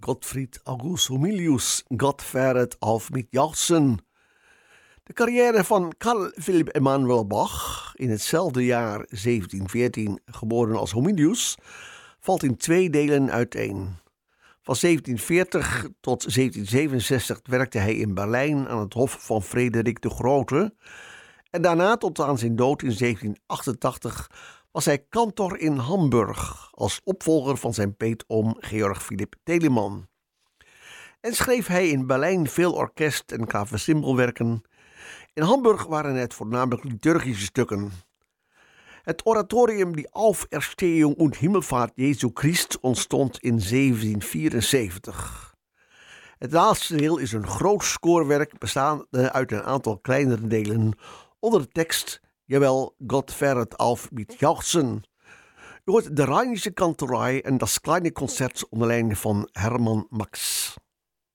Gottfried August Homilius, Gott verret auf mit Jauchzen. De carrière van Carl Philipp Emanuel Bach, in hetzelfde jaar 1714 geboren als Homilius, valt in 2 delen uiteen. Van 1740 tot 1767 werkte hij in Berlijn aan het hof van Frederik de Grote en daarna tot aan zijn dood in 1788 was hij kantor in Hamburg als opvolger van zijn peetoom Georg Philipp Telemann. En schreef hij in Berlijn veel orkest- en klaversymbelwerken. In Hamburg waren het voornamelijk liturgische stukken. Het oratorium Die Auferstehung und Himmelfahrt Jesu Christ ontstond in 1774. Het laatste deel is een groot scoorwerk bestaande uit een aantal kleinere delen onder de tekst Jawel, Gott verret auf mit Jauchzen. U hoort de Rheinische Kantorei en Das kleine Concert onder leiding van Hermann Max.